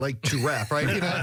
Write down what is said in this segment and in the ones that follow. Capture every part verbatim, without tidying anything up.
like to rap, right? You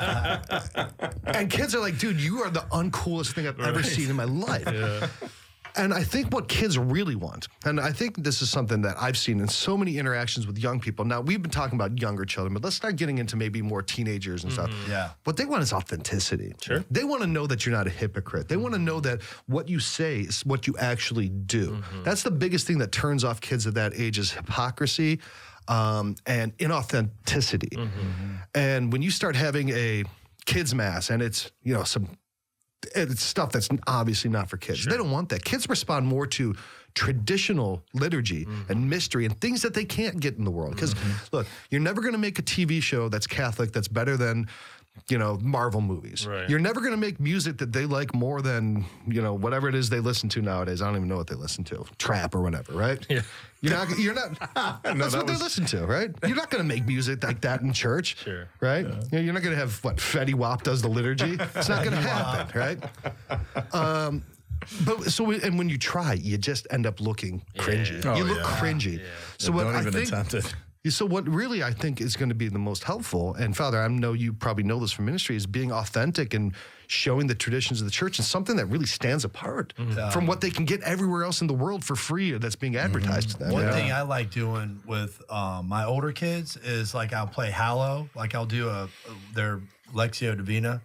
know? And kids are like, dude, you are the uncoolest thing I've ever Right. seen in my life. Yeah. And I think what kids really want, and I think this is something that I've seen in so many interactions with young people. Now, we've been talking about younger children, but let's start getting into maybe more teenagers and Mm-hmm. stuff. Yeah. What they want is authenticity. Sure. They want to know that you're not a hypocrite. They want to know that what you say is what you actually do. Mm-hmm. That's the biggest thing that turns off kids at that age is hypocrisy um, and inauthenticity. Mm-hmm. And when you start having a kids mass and it's, you know, some it's stuff that's obviously not for kids. They don't want that. Kids respond more to traditional liturgy Mm-hmm. and mystery and things that they can't get in the world. Because look, you're never going to make a T V show that's Catholic that's better than, you know, Marvel movies. Right. You're never going to make music that they like more than, you know, whatever it is they listen to nowadays. I don't even know what they listen to. Trap or whatever, right? Yeah. You're not, you're not, that's what they listen to, right? You're not going to make music like that in church, Sure. right? You know, you're not going to have, what, Fetty Wap does the liturgy? It's not going to happen, right? Um, but so, we, and when you try, you just end up looking cringy. Yeah. You Oh, look yeah. cringy. Yeah. So Yeah, what don't I even think, attempt it. Yeah, so what really I think is going to be the most helpful, and Father, I know you probably know this from ministry, is being authentic and showing the traditions of the church and something that really stands apart from what they can get everywhere else in the world for free or that's being advertised to them. One Yeah. thing I like doing with um, my older kids is like I'll play Hallow, like I'll do a, a their Lectio Divina,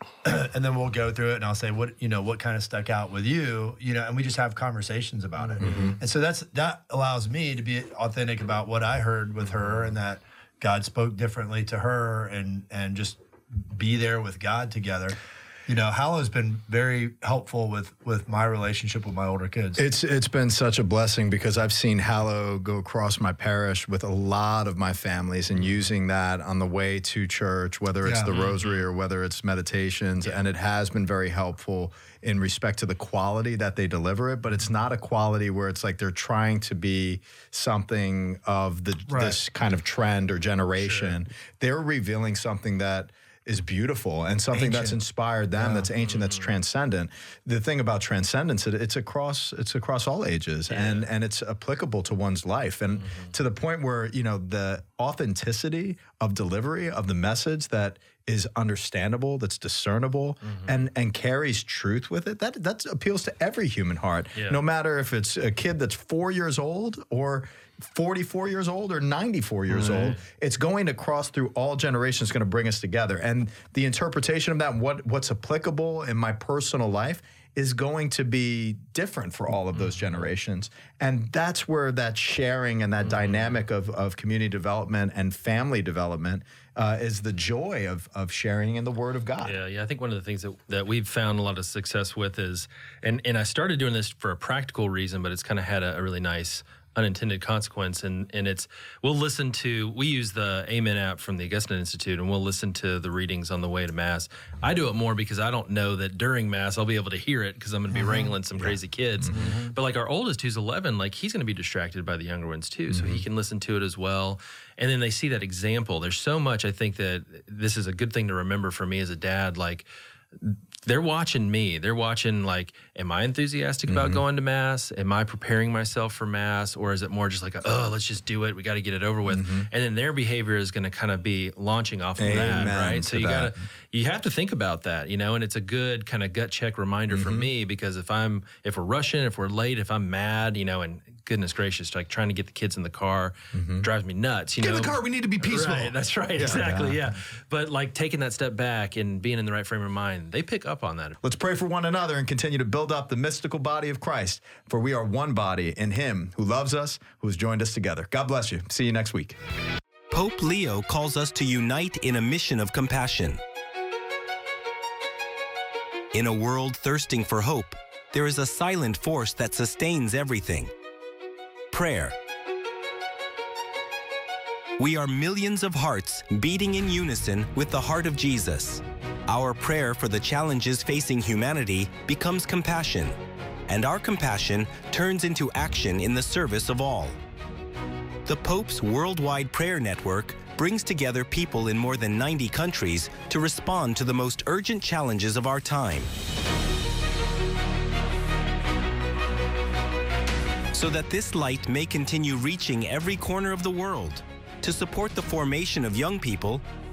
and then we'll go through it and I'll say what you know what kind of stuck out with you, you know, and we just have conversations about it. And so that's that allows me to be authentic about what I heard with her and that God spoke differently to her and and just be there with God together. You know, Hallow's been very helpful with with my relationship with my older kids. It's it's been such a blessing because I've seen Hallow go across my parish with a lot of my families and using that on the way to church, whether it's Yeah. the rosary or whether it's meditations, and it has been very helpful in respect to the quality that they deliver it, but it's not a quality where it's like they're trying to be something of the Right. this kind of trend or generation. They're revealing something that is beautiful and something that's Ancient. inspired them, that's ancient, that's transcendent. The thing about transcendence, it, it's across it's across all ages and and it's applicable to one's life. And to the point where, you know, the authenticity of delivery of the message that is understandable, that's discernible, and and carries truth with it, that that appeals to every human heart. Yeah. No matter if it's a kid that's four years old or forty-four years old or ninety-four years old, it's going to cross through all generations, going to bring us together. And the interpretation of that, what what's applicable in my personal life, is going to be different for all of those generations. And that's where that sharing and that dynamic of, of community development and family development uh, is the joy of, of sharing in the Word of God. Yeah, yeah. I think one of the things that, that we've found a lot of success with is, and, and I started doing this for a practical reason, but it's kind of had a, a really nice unintended consequence. And, and it's, we'll listen to, we use the Amen app from the Augustine Institute, and we'll listen to the readings on the way to Mass. I do it more because I don't know that during Mass I'll be able to hear it because I'm going to be wrangling some crazy kids. But like our oldest, who's eleven, like he's going to be distracted by the younger ones too. So he can listen to it as well. And then they see that example. There's so much, I think that this is a good thing to remember for me as a dad, like, they're watching me. They're watching, like, am I enthusiastic about going to Mass? Am I preparing myself for Mass? Or is it more just like, a, oh, let's just do it. We got to get it over with. And then their behavior is going to kind of be launching off of Amen that, right? to So you that. got to, you have to think about that, you know, and it's a good kind of gut check reminder for me, because if I'm, if we're rushing, if we're late, if I'm mad, you know, and goodness gracious, like trying to get the kids in the car drives me nuts, you Get know. in the car, we need to be peaceful. Right, that's right, exactly, yeah. But like taking that step back and being in the right frame of mind, they pick up on that. Let's pray for one another and continue to build up the mystical body of Christ, for we are one body in Him who loves us, who has joined us together. God bless you. See you next week. Pope Leo calls us to unite in a mission of compassion. In a world thirsting for hope, there is a silent force that sustains everything: prayer. We are millions of hearts beating in unison with the heart of Jesus. Our prayer for the challenges facing humanity becomes compassion, and our compassion turns into action in the service of all. The Pope's Worldwide Prayer Network brings together people in more than ninety countries to respond to the most urgent challenges of our time. So that this light may continue reaching every corner of the world. To support the formation of young people,